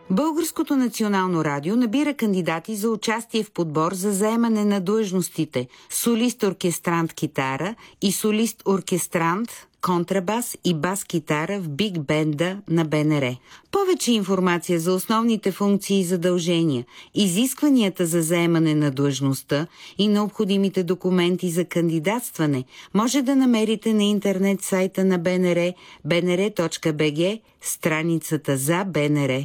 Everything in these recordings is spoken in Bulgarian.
Българското национално радио набира кандидати за участие в подбор за заемане на длъжностите солист-оркестрант китара и солист-оркестрант контрабас и бас-китара в биг бенда на БНР. Повече информация за основните функции и задължения, изискванията за заемане на длъжността и необходимите документи за кандидатстване може да намерите на интернет сайта на БНР bnr.bg, страницата за БНР.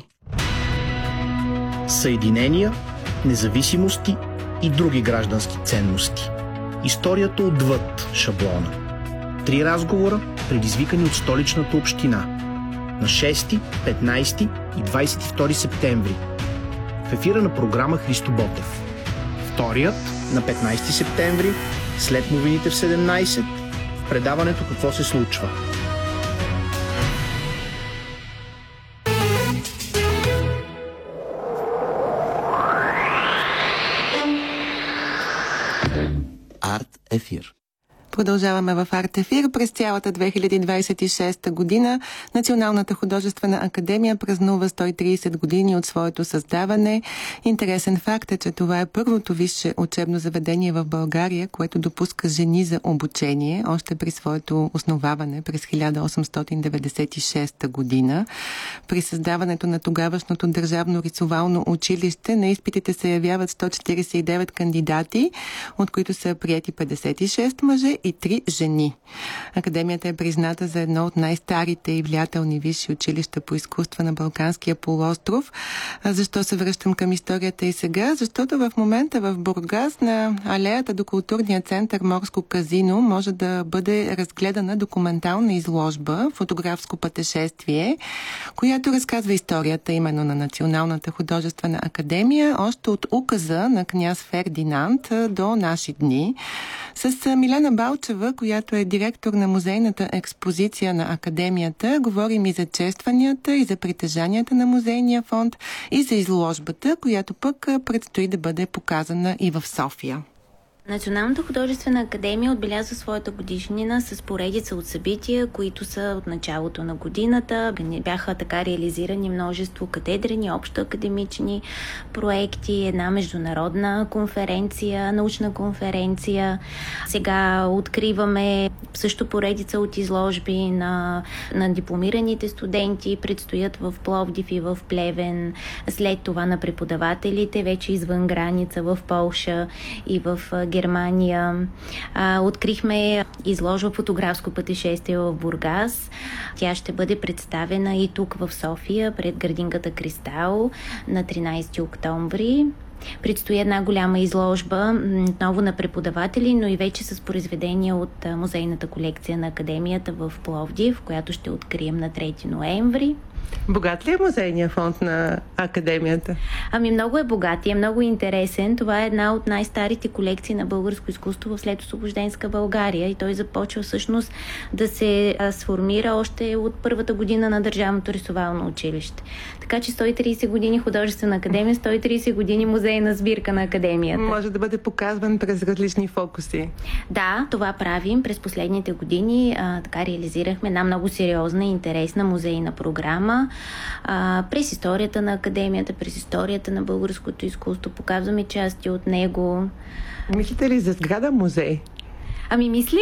Съединения, независимости и други граждански ценности. Историята отвъд шаблона. 3 разговора, предизвикани от столичната община. На 6, 15 и 22 септември. В ефира на програма Христо Ботев. Вторият на 15 септември, след новините в 17, в предаването "Какво се случва?". Арт ефир. Продължаваме в Арт ефир. През цялата 2026 година Националната художествена академия празнува 130 години от своето създаване. Интересен факт е, че това е първото висше учебно заведение в България, което допуска жени за обучение, още при своето основаване през 1896 година. При създаването на тогавашното държавно рисувално училище на изпитите се явяват 149 кандидати, от които са приети 56 мъже и 3 жени. Академията е призната за едно от най-старите и влиятелни висши училища по изкуства на Балканския полуостров. Защо се връщам към историята и сега? Защото в момента в Бургас на алеята до културния център Морско казино може да бъде разгледана документална изложба, фотографско пътешествие, която разказва историята именно на Националната художествена академия, още от указа на княз Фердинанд до наши дни. С Милена Балчева, която е директор на музейната експозиция на академията, говорим и за честванията, и за притежанията на музейния фонд, и за изложбата, която пък предстои да бъде показана и в София. Националната художествена академия отбелязва своята годишнина с поредица от събития, които са от началото на годината. Бяха така реализирани множество катедрени, общоакадемични проекти, една международна конференция, научна конференция. Сега откриваме също поредица от изложби на дипломираните студенти, предстоят в Пловдив и в Плевен. След това на преподавателите, вече извън граница, в Полша и в Германия. Открихме изложба "Фотографско пътешествие" в Бургас. Тя ще бъде представена и тук в София пред градинката Кристал на 13 октомври. Предстои една голяма изложба, отново на преподаватели, но и вече с произведения от музейната колекция на академията в Пловдив, която ще открием на 3 ноември. Богат ли е музейния фонд на академията? Много е богат и е много интересен. Това е една от най-старите колекции на българско изкуство в следосвобожденска България и той започва всъщност да се сформира още от първата година на Държавното рисувално училище. Така че 130 години художествена академия, 130 години музейна сбирка на академията. Може да бъде показван през различни фокуси. Да, това правим. През последните години така реализирахме една много сериозна и интересна музейна програма. През историята на академията, през историята на българското изкуство. Показваме части от него. Мислите ли за сграда музей? Мисля